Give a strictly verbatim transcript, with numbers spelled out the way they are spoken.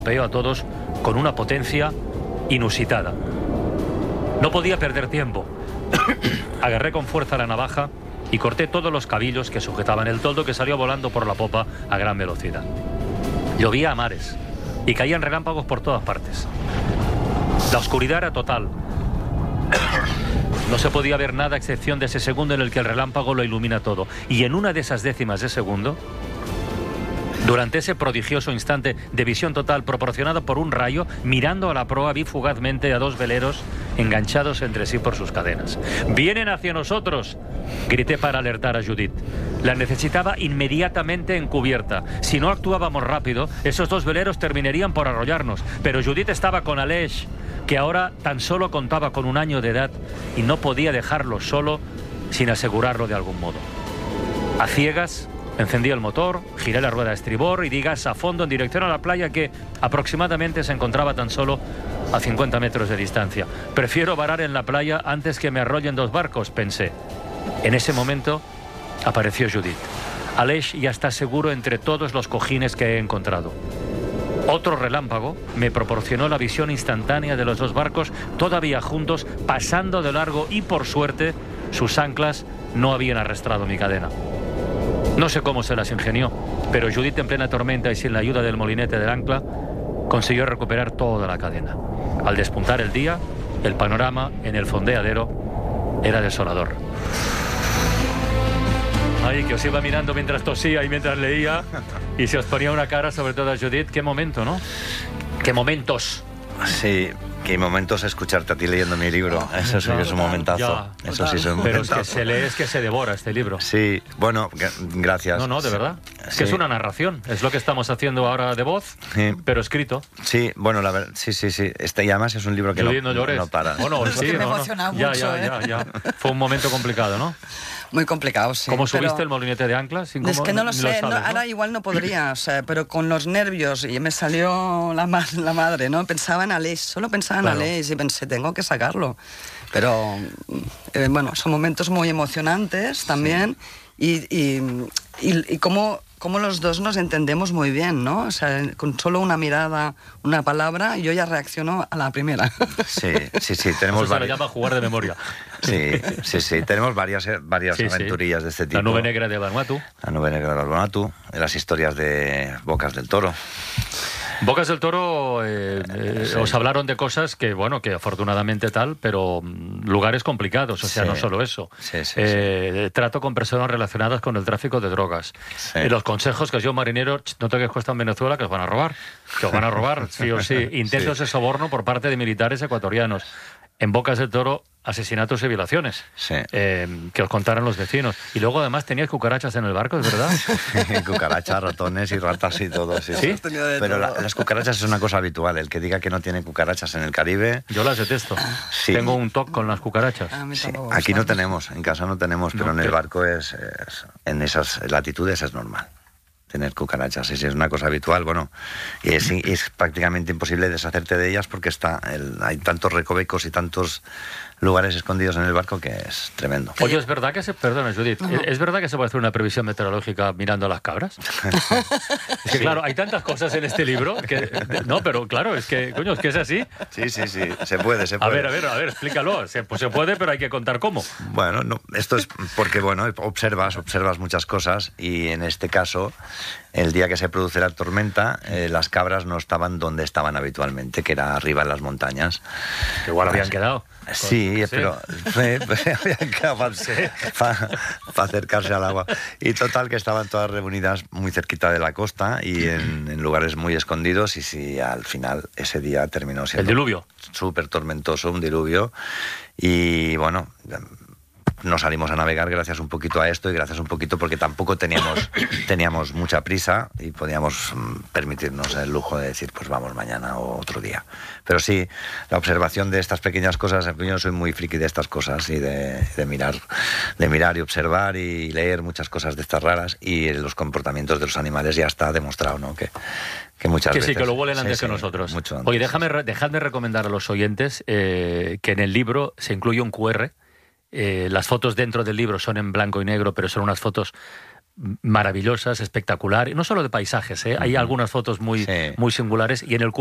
golpeó a todos con una potencia inusitada. No podía perder tiempo. Agarré con fuerza la navaja y corté todos los cabillos que sujetaban el toldo, que salió volando por la popa a gran velocidad. Llovía a mares y caían relámpagos por todas partes. La oscuridad era total. No se podía ver nada a excepción de ese segundo en el que el relámpago lo ilumina todo. Y en una de esas décimas de segundo, durante ese prodigioso instante de visión total proporcionada por un rayo, mirando a la proa, vi fugazmente a dos veleros enganchados entre sí por sus cadenas. ¡Vienen hacia nosotros!, grité para alertar a Judith. La necesitaba inmediatamente en cubierta. Si no actuábamos rápido, esos dos veleros terminarían por arrollarnos. Pero Judith estaba con Aleix, que ahora tan solo contaba con un año de edad, y no podía dejarlo solo sin asegurarlo de algún modo. A ciegas, encendí el motor, giré la rueda a estribor y di gas a fondo en dirección a la playa, que aproximadamente se encontraba tan solo a cincuenta metros de distancia. Prefiero varar en la playa antes que me arrollen dos barcos, pensé. En ese momento apareció Judith. Aleix ya está seguro entre todos los cojines que he encontrado. Otro relámpago me proporcionó la visión instantánea de los dos barcos todavía juntos, pasando de largo, y por suerte sus anclas no habían arrastrado mi cadena. No sé cómo se las ingenió, pero Judith, en plena tormenta y sin la ayuda del molinete del ancla, consiguió recuperar toda la cadena. Al despuntar el día, el panorama en el fondeadero era desolador. Ay, que os iba mirando mientras tosía y mientras leía, y se os ponía una cara, sobre todo a Judith. Qué momento, ¿no? Qué momentos. Sí, qué momentos escucharte a ti leyendo mi libro. Eso sí que es un momentazo. Ya, Eso sí es un pero momentazo. es que se lee, es que se devora este libro. Sí, bueno, gracias. No, no, de verdad. Es Sí. que es una narración. Es lo que estamos haciendo ahora de voz, Sí. pero escrito. Sí, bueno, la verdad, sí, sí, sí. Este, y además es un libro que Judith, no, no llores. no para. Bueno, Es sí, que me no, he no. emocionado Ya, mucho, ya, ¿eh? ya, ya. Fue un momento complicado, ¿no? Muy complicado, sí. ¿Cómo pero- subiste el molinete de anclas? Sin Es cómo- que no lo ni sé, sabes, no, ¿no? ahora igual no podría, o sea, pero con los nervios, y me salió la, ma- la madre, ¿no? Pensaba en Aleix, solo pensaba en Claro. Aleix y pensé, tengo que sacarlo. Pero, eh, bueno, son momentos muy emocionantes también, y, y, y, y cómo, cómo los dos nos entendemos muy bien, ¿no? O sea, con solo una mirada, una palabra, yo ya reacciono a la primera. Sí, sí, sí, tenemos Eso se le varias. llama jugar de memoria. Sí, sí, sí, tenemos varias, eh, varias Sí, sí. aventurillas de este tipo. La nube negra de Vanuatu. La nube negra de Vanuatu, las historias de Bocas del Toro. Bocas del Toro, eh, eh, Sí. os hablaron de cosas que, bueno, que afortunadamente tal, pero mm, lugares complicados, o sea, Sí. no solo eso. Sí, sí, Eh, trato con personas relacionadas con el tráfico de drogas. Sí. Y los consejos que os dio un marinero: "Ch, no te quedes cuesta en Venezuela, que os van a robar. Que os van a robar, sí o sí. Intentos Sí. de soborno por parte de militares ecuatorianos. En Bocas del Toro, asesinatos y violaciones. Sí. Eh, que os contaron los vecinos. Y luego, además, teníais cucarachas en el barco, ¿es verdad? Cucarachas, ratones y ratas y todo. Sí, ¿Sí? Hemos tenido de Pero todo. la- las cucarachas es una cosa habitual. El que diga que no tiene cucarachas en el Caribe. Yo las detesto. Sí. Tengo un toque con las cucarachas. A mí Sí, tampoco me aquí no gusta. tenemos, en casa no tenemos, pero No, en el pero- barco es, es- en esas latitudes es normal tener cucarachas, sí, sí, es una cosa habitual, bueno, y es, es prácticamente imposible deshacerte de ellas porque está el- hay tantos recovecos y tantos lugares escondidos en el barco que es tremendo. Oye, ¿es verdad que se... Perdona, Judith. ¿Es, es verdad que se puede hacer una previsión meteorológica mirando a las cabras? Es que, claro, hay tantas cosas en este libro que... No, pero claro, es que, coño, es que es así. Sí, sí, sí, se puede, se A puede. ver, a ver, a ver, explícalo. Se, pues se puede, pero hay que contar cómo. Bueno, no, esto es porque, bueno, observas, observas muchas cosas y en este caso, el día que se produce la tormenta, eh, las cabras no estaban donde estaban habitualmente, que era arriba en las montañas. Que igual habían quedado. Sí, Sí. pero eh, habían quedado para acercarse al agua. Y total que estaban todas reunidas muy cerquita de la costa y en, en lugares muy escondidos y sí, al final ese día terminó siendo... El diluvio. Súper tormentoso, un diluvio. Y bueno, no salimos a navegar gracias un poquito a esto y gracias un poquito porque tampoco teníamos, teníamos mucha prisa y podíamos mm, permitirnos el lujo de decir, pues vamos mañana o otro día. Pero sí, la observación de estas pequeñas cosas, yo soy muy friki de estas cosas y de, de mirar, de mirar y observar y leer muchas cosas de estas raras y los comportamientos de los animales ya está demostrado, ¿no? Que, que muchas Que veces... sí, que lo huelen antes Sí, que sí, nosotros. mucho antes. Oye, déjame, re- dejadme recomendar a los oyentes eh, que en el libro se incluye un cu erre. Eh, las fotos dentro del libro son en blanco y negro, pero son unas fotos maravillosas, espectaculares, no solo de paisajes, ¿eh? Hay algunas fotos muy, Sí. muy singulares, y en el